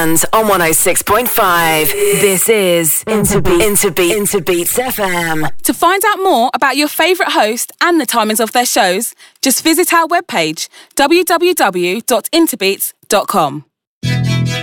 weekends on 106.5. This is Interbeats FM. To find out more about your favourite host and the timings of their shows, just visit our webpage, www.interbeats.com.